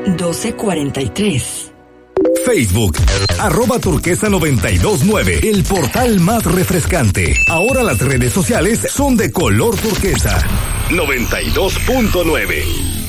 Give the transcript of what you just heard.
12:43. Facebook, @turquesa929, el portal más refrescante. Ahora las redes sociales son de color turquesa. 92.9.